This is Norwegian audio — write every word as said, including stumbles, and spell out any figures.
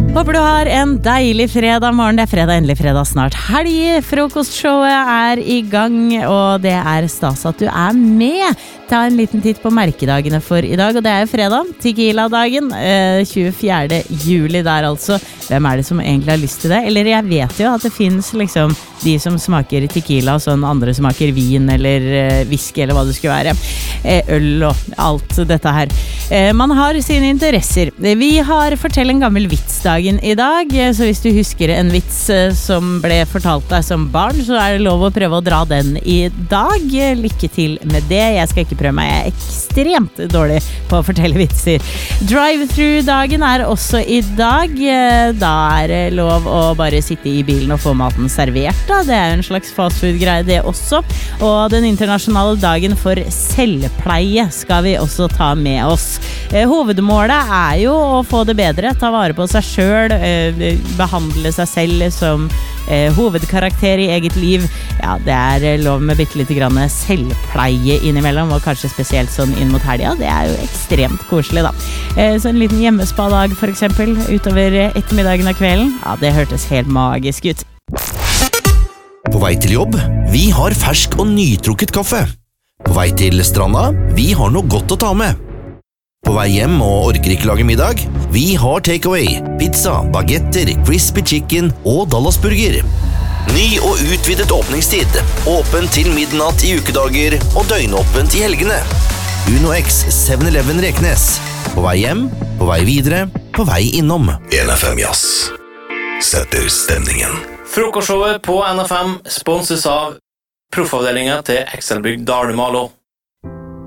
Håper du har en deilig fredag morgen. Det er fredag, endelig fredag, snart helg. Frokostshowet er i gang, og det er stas at du er med. Ta en liten titt på merkedagene for i dag, og det er jo fredag, Tequila-dagen, eh, tjuefjerde juli der altså. Hvem er det som egentlig har lyst til det? Eller jeg vet jo at det finnes liksom de som smaker tequila, og sånn andre smaker vin eller eh, whisky eller hva det skulle være. Eh, øl og alt dette her. Eh, man har sine interesser. Vi har fortell en gammel vitsdagen i dag, så hvis du husker en vits eh, som ble fortalt deg som barn, så er det lov å prøve å dra den i dag. Lykke til med det. Jeg skal ikke prøve meg, jeg er ekstremt dårlig på å fortelle vitser. Drive-thru-dagen er også i dag. Da er det lov å bare sitte i bilen og få maten servert. Da. Det er jo en slags fastfood-greie det også. Og den internasjonale dagen for selvpleie skal vi også ta med oss. Hovedmålet er jo å få det bedre, ta vare på seg selv, behandle seg selv som hovedkarakter i eget liv. Ja, det er lov med bitte litt grann selvpleie innimellom, og kanskje spesielt sånn inn mot helga. Det er jo ekstremt koselig da. Så en liten hjemmespa-dag for eksempel, utover ettermiddagen og kvelden. Ja, det hørtes helt magisk ut. På vei til jobb, vi har fersk og nytrukket kaffe. På vei til stranda, vi har noe godt å ta med. På vei hjem og orker ikke lage middag, vi har takeaway, pizza, bagetter, crispy chicken og Dallasburger. Ny og utvidet åpningstid, åpen til midnatt i ukedager og døgnåpent i helgene. Uno X seven eleven Reknes. På vei hjem, på vei videre, på vei innom. N F M Jazz setter stemningen. Frokostshowet på N F M sponses av proffavdelingen til Excelbygg Dalmalo.